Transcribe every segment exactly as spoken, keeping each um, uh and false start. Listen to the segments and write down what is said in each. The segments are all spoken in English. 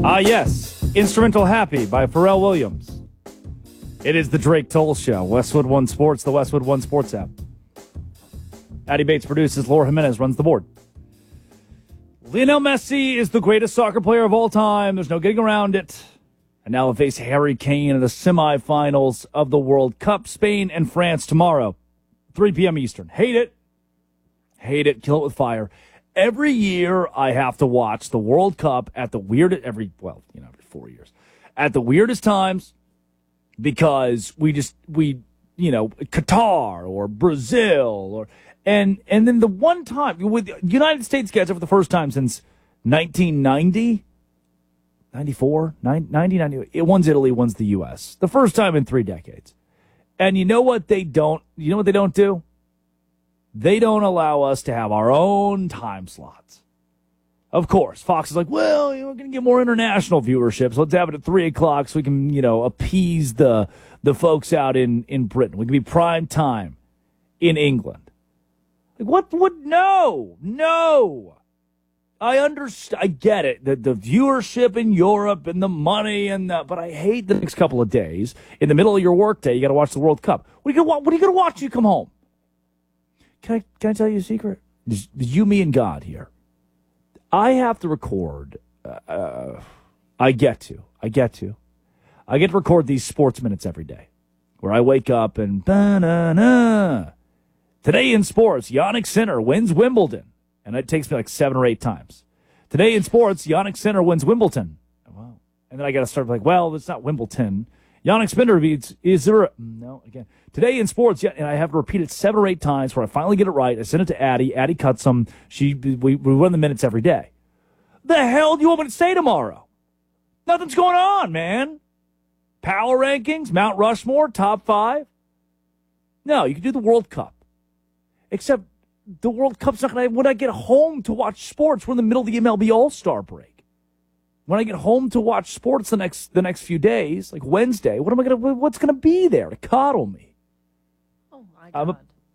Ah, yes. Instrumental Happy by Pharrell Williams. It is the Drake Toll Show. Westwood One Sports, the Westwood One Sports app. Addy Bates produces. Laura Jimenez runs the board. Lionel Messi is the greatest soccer player of all time. There's no getting around it. And now he'll face Harry Kane in the semifinals of the World Cup. Spain and France tomorrow, three p.m. Eastern. Hate it. Hate it. Kill it with fire. Every year I have to watch the World Cup at the weirdest, every, well, you know, every four years, at the weirdest times because we just, we, you know, Qatar or Brazil or, and, and then the one time, with the United States gets it for the first time since nineteen ninety, ninety-four, ninety, ninety, it one's Italy, one's the U S. The first time in three decades. And you know what they don't, you know what they don't do? They don't allow us to have our own time slots. Of course, Fox is like, well, you know, we're going to get more international viewership, so let's have it at three o'clock so we can, you know, appease the the folks out in, in Britain. We can be prime time in England. Like, what? What? No, no. I understand. I get it. The, the viewership in Europe and the money and the, but I hate the next couple of days. In the middle of your workday, you got to watch the World Cup. What are you going to watch when you come home? Can I, can I tell you a secret? It's you, me, and God here. I have to record. Uh, I get to. I get to. I get to record these sports minutes every day where I wake up and ba-na-na. Today in sports, Jannik Sinner wins Wimbledon. And it takes me like seven or eight times. Today in sports, Jannik Sinner wins Wimbledon. Wow. And then I got to start like, well, it's not Wimbledon. Jannik Sinner beats, is there a, no, again. Today in sports, yeah, and I have to repeat it seven or eight times where I finally get it right. I send it to Addie. Addie cuts them. She, we, we run the minutes every day. The hell do you want me to say tomorrow? Nothing's going on, man. Power rankings, Mount Rushmore, top five. No, you can do the World Cup. Except the World Cup's not going to, when I get home to watch sports, we're in the middle of the M L B All-Star break. When I get home to watch sports the next the next few days, like Wednesday, what am I going to, what's going to be there to coddle me? Oh, my God. A,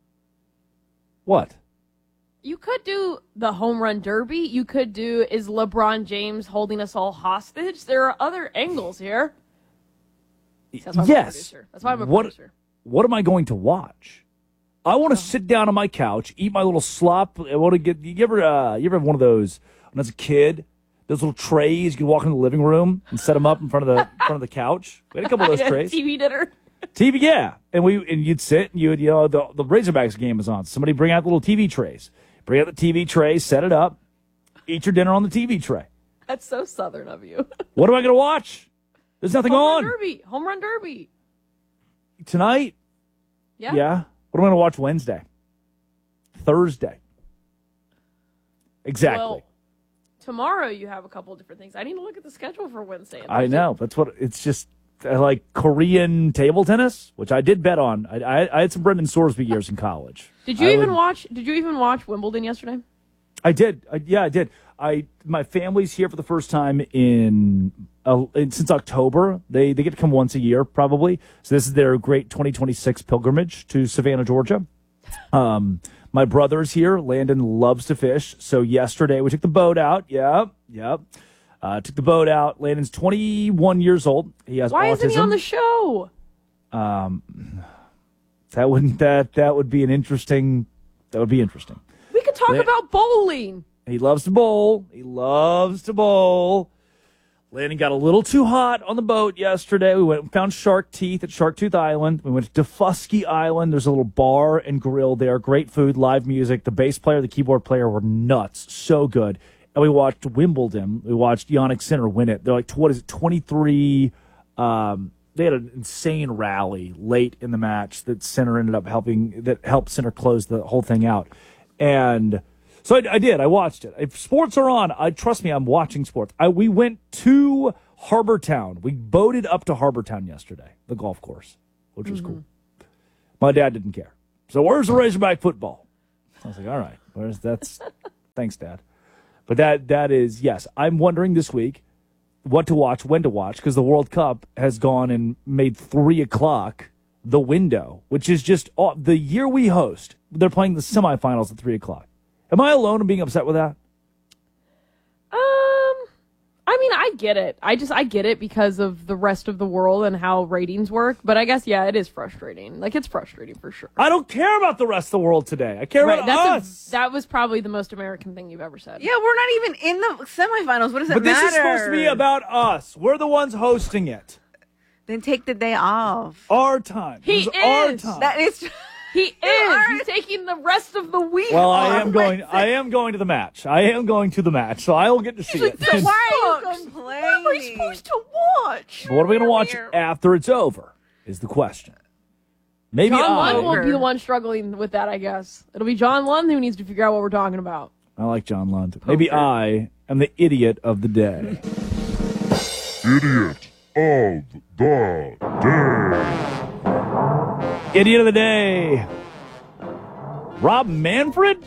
what? You could do the home run derby. You could do, is LeBron James holding us all hostage? There are other angles here. That's why I'm yes. a producer. That's why I'm a what, producer. What am I going to watch? I want to oh. sit down on my couch, eat my little slop. I want to get, you ever, uh, you ever have one of those, when I was a kid, those little trays, you can walk into the living room and set them up in front of the front of the couch. We had a couple of those trays. T V dinner. T V, yeah. And we and you'd sit and you would, you know, the, the Razorbacks game was on. Somebody bring out the little T V trays. Bring out the T V tray, set it up, eat your dinner on the T V tray. That's so Southern of you. What am I going to watch? There's nothing Home on. Run Derby. Home Run Derby. Tonight? Yeah. Yeah. What am I going to watch Wednesday? Thursday. Exactly. Well, tomorrow you have a couple of different things. I need to look at the schedule for Wednesday. I know. That's what it's just uh, like Korean table tennis, which I did bet on. I, I, I had some Brendan Sorsby years in college. Did you I even would, watch? Did you even watch Wimbledon yesterday? I did. I, yeah, I did. I my family's here for the first time in, uh, in since October. They they get to come once a year probably. So this is their great twenty twenty-six pilgrimage to Savannah, Georgia. Um. My brother's here. Landon loves to fish. So yesterday we took the boat out. Yep, yep. Uh, took the boat out. Landon's twenty-one years old. He has Why autism. isn't he on the show? Um, that wouldn't that that would be an interesting. That would be interesting. We could talk Land- about bowling. He loves to bowl. He loves to bowl. Landon got a little too hot on the boat yesterday. We went and found shark teeth at Shark Tooth Island. We went to Defusky Island. There's a little bar and grill there. Great food, live music. The bass player, the keyboard player were nuts. So good. And we watched Wimbledon. We watched Jannik Sinner win it. They're like, what is it, twenty-three? Um, they had an insane rally late in the match that Sinner ended up helping, that helped Sinner close the whole thing out. And so I, I did. I watched it. If sports are on, I trust me, I'm watching sports. I, we went to Harbortown. We boated up to Harbortown yesterday, the golf course, which was mm-hmm. cool. My dad didn't care. So where's the Razorback football? I was like, all right, where's that's thanks, Dad. But that that is yes. I'm wondering this week what to watch, when to watch, because the World Cup has gone and made three o'clock the window, which is just all, the year we host. They're playing the semifinals at three o'clock. Am I alone in being upset with that? Um, I mean, mean, I get it. I just, I get it because of the rest of the world and how ratings work. But I guess, yeah, it is frustrating. Like, it's frustrating for sure. I don't care about the rest of the world today. I care right, about that's us. A, that was probably the most American thing you've ever said. Yeah, we're not even in the semifinals. What does it but matter? But this is supposed to be about us. We're the ones hosting it. Then take the day off. Our time. He is. Our time. That is. He is. He's taking the rest of the week. Well, off. I am going. I am going to the match. I am going to the match, so I will get to see like, it. this Why sucks. are you complaining? What am I supposed to watch? What are we going to watch after it's over? Is the question. Maybe John I. Lund won't be the one struggling with that. I guess it'll be John Lund who needs to figure out what we're talking about. I like John Lund. Maybe I am the idiot of the day. Idiot of the day. Idiot of the day. Rob Manfred?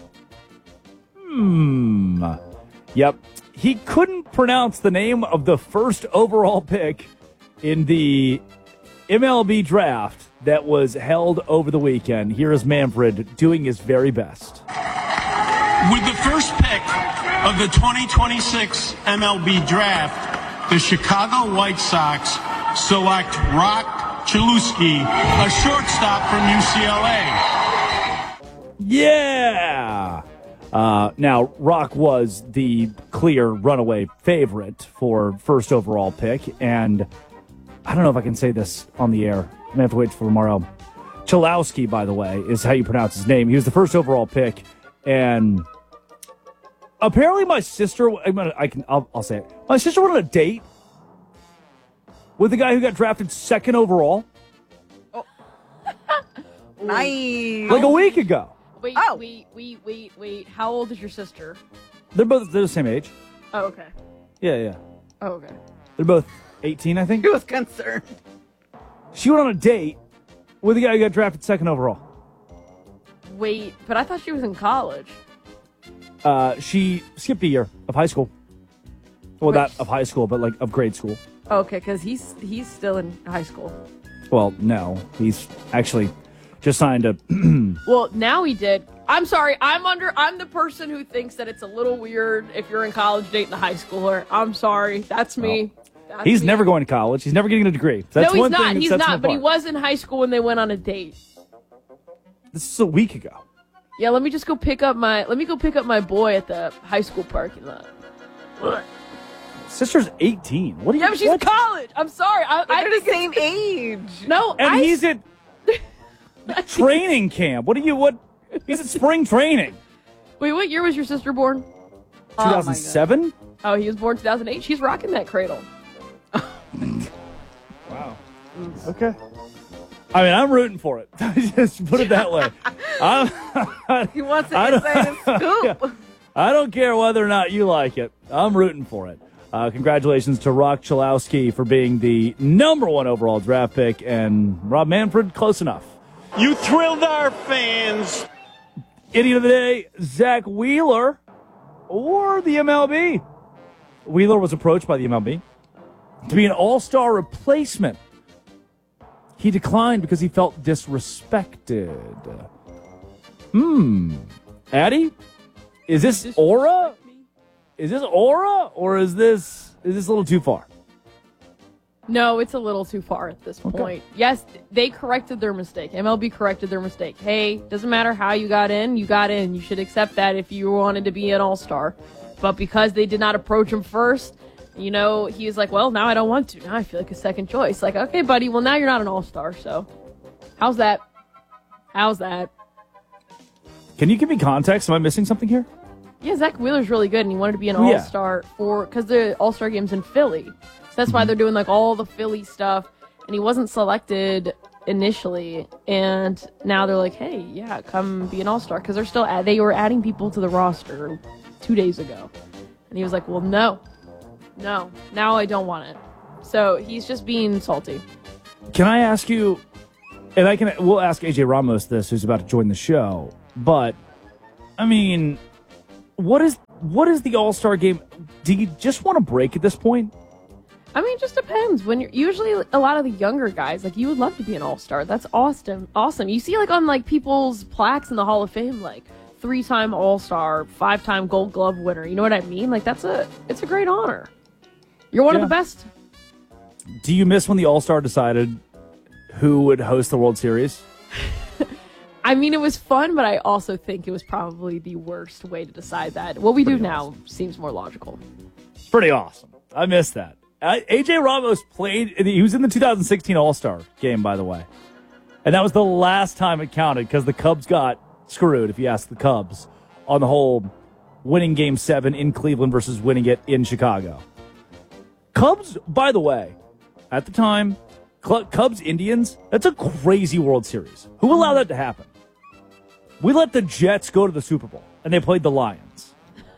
Hmm. Yep. He couldn't pronounce the name of the first overall pick in the M L B draft that was held over the weekend. Here is Manfred doing his very best. With the first pick of the twenty twenty-six M L B draft, the Chicago White Sox select Rock Chalewski, a shortstop from U C L A. Yeah! Uh, now, Rock was the clear runaway favorite for first overall pick, and I don't know if I can say this on the air. I'm going to have to wait for tomorrow. Chalewski, by the way, is how you pronounce his name. He was the first overall pick, and apparently my sister, I'm gonna, I can, I'll, I'll say it. My sister went on a date with the guy who got drafted second overall. Nice. Like a week ago. Wait, Oh. wait, wait, wait, wait. How old is your sister? They're both they're the same age. Oh, okay. Yeah, yeah. Oh, okay. They're both eighteen, I think. He was concerned. She went on a date with the guy who got drafted second overall. Wait, but I thought she was in college. Uh, she skipped a year of high school. Well, Which- not of high school, but like of grade school. Oh, okay, because he's he's still in high school. Well, no, he's actually just signed a. Well, now he did. I'm sorry. I'm under. I'm the person who thinks that it's a little weird if you're in college dating a high schooler. I'm sorry. That's me. That's He's me. never going to college. He's never getting a degree. That's no, he's one thing not. that He's sets him not. But he apart. was in high school when they went on a date. This is a week ago. Yeah, let me just go pick up my. Let me go pick up my boy at the high school parking lot. Sister's eighteen. What do you? Yeah, but she's what? college. I'm sorry. I, I They're think the it's- same age. No, And I, he's at training camp. What are you? What? He's at spring training. Wait, what year was your sister born? two thousand seven. Oh, he was born two thousand eight. She's rocking that cradle. Wow. Okay. I mean, I'm rooting for it. Just put it that way. I'm, He wants to I don't- inside scoop. Yeah. I don't care whether or not you like it. I'm rooting for it. Uh, congratulations to Rock Chalewski for being the number one overall draft pick, and Rob Manfred, close enough. You thrilled our fans. Idiot of the day, Zach Wheeler or the M L B. Wheeler was approached by the M L B to be an all-star replacement. He declined because he felt disrespected. Hmm. Addie, is this aura? Is this aura, or is this is this a little too far? No, it's a little too far at this point. Yes, they corrected their mistake. M L B corrected their mistake. Hey, doesn't matter how you got in, you got in. You should accept that if you wanted to be an all-star. But because they did not approach him first, you know, he was like, well, now I don't want to. Now I feel like a second choice. Like, okay, buddy, well, now you're not an all-star, so how's that? How's that? Can you give me context? Am I missing something here? Yeah, Zach Wheeler's really good, and he wanted to be an Yeah. all-star for because the all-star game's in Philly. So that's why they're doing like all the Philly stuff, and he wasn't selected initially, and now they're like, hey, yeah, come be an all-star because they're still add- they were adding people to the roster two days ago, and he was like, well, no, no, now I don't want it. So he's just being salty. Can I ask you, and I can, we'll ask A J Ramos this, who's about to join the show, but, I mean, what is what is the All-Star game? Do you just want to break at this point? I mean, it just depends. When you're usually a lot of the younger guys, like you would love to be an all-star. That's awesome. Awesome. You see, like on like people's plaques in the Hall of Fame, like three-time all-star, five-time Gold Glove winner. You know what I mean? Like that's a it's a great honor. You're one Yeah. of the best. Do you miss when the All-Star decided who would host the World Series? I mean, it was fun, but I also think it was probably the worst way to decide that. What we do Pretty now awesome. seems more logical. It's pretty awesome. I miss that. Uh, A J Ramos played, he was in the two thousand sixteen All-Star game, by the way. And that was the last time it counted because the Cubs got screwed, if you ask the Cubs, on the whole winning game seven in Cleveland versus winning it in Chicago. Cubs, by the way, at the time, Cl- Cubs Indians, that's a crazy World Series. Who allowed that to happen? We let the Jets go to the Super Bowl, and they played the Lions.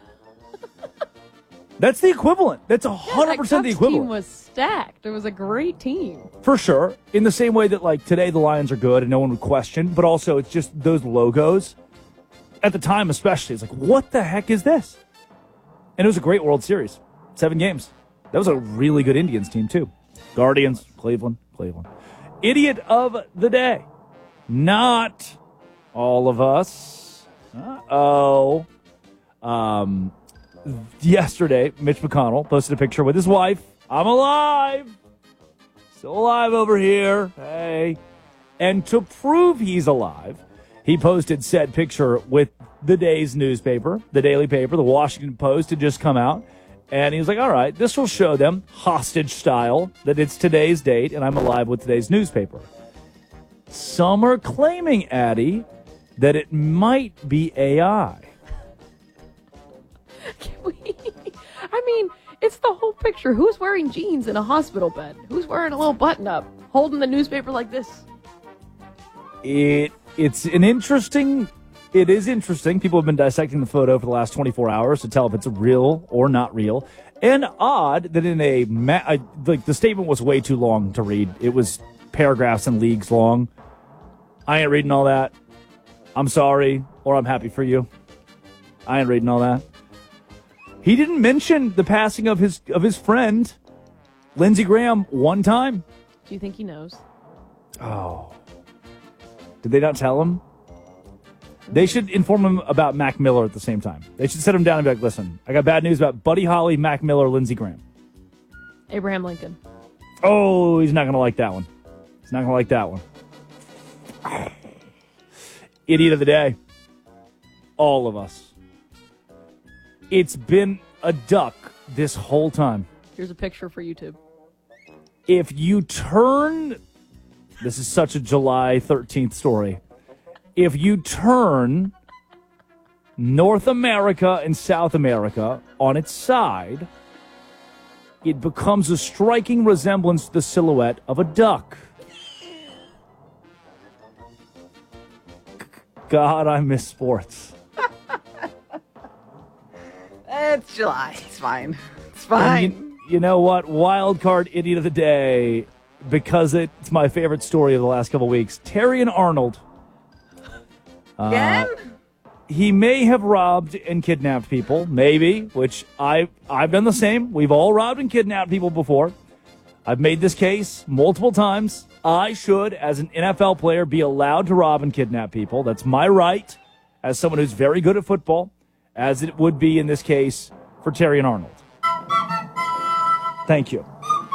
That's the equivalent. That's one hundred percent the That Cubs equivalent. team was stacked. It was a great team. For sure. In the same way that, like, today the Lions are good and no one would question, but also it's just those logos. At the time especially, it's like, what the heck is this? And it was a great World Series. Seven games. That was a really good Indians team, too. Guardians, Cleveland, Cleveland. Idiot of the day. Not all of us. Uh-oh. Um, yesterday, Mitch McConnell posted a picture with his wife. I'm alive. Still alive over here. Hey. And to prove he's alive, he posted said picture with the day's newspaper, the daily paper, the Washington Post had just come out. And he was like, all right, this will show them, hostage style, that it's today's date and I'm alive with today's newspaper. Some are claiming, Addie, that it might be A I. Can we? I mean, it's the whole picture. Who's wearing jeans in a hospital bed? Who's wearing a little button up, holding the newspaper like this? It It's an interesting... It is interesting. People have been dissecting the photo for the last twenty-four hours to tell if it's real or not real. And odd that in a... Ma- I, like, the statement was way too long to read. It was paragraphs and leagues long. I ain't reading all that. I'm sorry, or I'm happy for you. I ain't reading all that. He didn't mention the passing of his of his friend, Lindsey Graham, one time. Do you think he knows? Oh. Did they not tell him? They should inform him about Mac Miller at the same time. They should sit him down and be like, listen, I got bad news about Buddy Holly, Mac Miller, Lindsey Graham. Abraham Lincoln. Oh, he's not going to like that one. He's not going to like that one. Idiot of the day. All of us. It's been a duck this whole time. Here's a picture for YouTube. If you turn... This is such a July thirteenth story. If you turn North America and South America on its side, it becomes a striking resemblance to the silhouette of a duck. God, I miss sports. It's July. It's fine. It's And fine. You, you know what? Wild card idiot of the day, because it's my favorite story of the last couple weeks. Terrion Arnold. Again? He may have robbed and kidnapped people, maybe, which I, I've done the same. We've all robbed and kidnapped people before. I've made this case multiple times. I should, as an N F L player, be allowed to rob and kidnap people. That's my right as someone who's very good at football, as it would be in this case for Terrion Arnold. Thank you.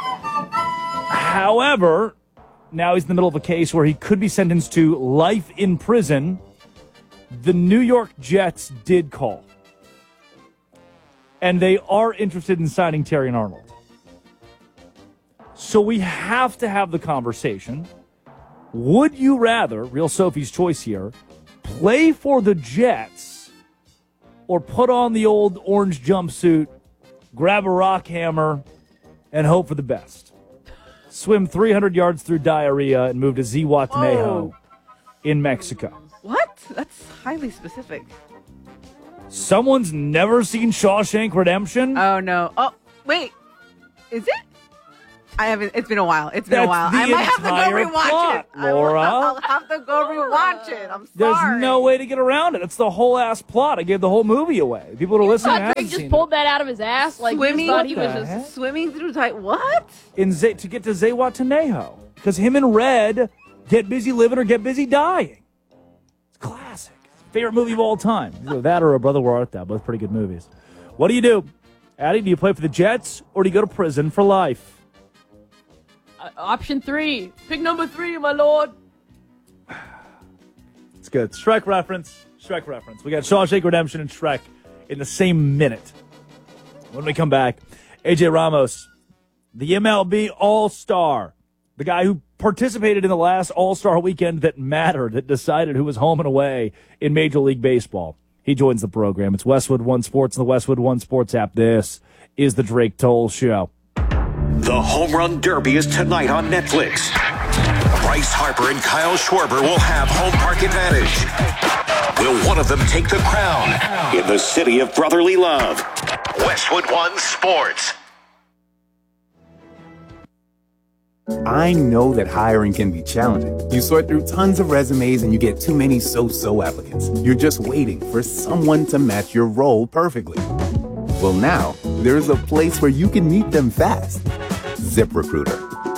However, now he's in the middle of a case where he could be sentenced to life in prison. The New York Jets did call. And they are interested in signing Terrion Arnold. So we have to have the conversation. Would you rather, real Sophie's choice here, play for the Jets or put on the old orange jumpsuit, grab a rock hammer, and hope for the best? Swim three hundred yards through diarrhea and move to Zihuatanejo Whoa. in Mexico. What? That's highly specific. Someone's never seen Shawshank Redemption? Oh, no. Oh, wait. Is it? I haven't. It's been a while. It's been That's a while. the I might have to go entire rewatch plot, it. I will- Laura. I'll have to go rewatch it. I'm sorry. There's no way to get around it. It's the whole ass plot. I gave the whole movie away. People who are listening Thought haven't Drake just seen pulled that out of his ass. Like, Swimming? he thought he What was the just. heck? Swimming through tight. What? it. In Z- to get to Zihuatanejo. Because him and Red get busy living or get busy dying. It's classic. Favorite movie of all time. Either that or A Brother Where Art Thou. Both pretty good movies. What do you do Addie, do you play for the Jets or do you go to prison for life? Uh, option three. Pick number three, my lord. It's good. Shrek reference. Shrek reference. We got Shawshank Redemption and Shrek in the same minute. When we come back, A J Ramos, the M L B All-Star, the guy who participated in the last All-Star weekend that mattered, that decided who was home and away in Major League Baseball. He joins the program. It's Westwood One Sports and the Westwood One Sports app. This is the Drake Toll Show. The Home Run Derby is tonight on Netflix. Bryce Harper and Kyle Schwarber will have home park advantage. Will one of them take the crown in the city of brotherly love? Westwood One Sports. I know that hiring can be challenging. You sort through tons of resumes and you get too many so-so applicants. You're just waiting for someone to match your role perfectly. Well, now there's a place where you can meet them fast. ZipRecruiter.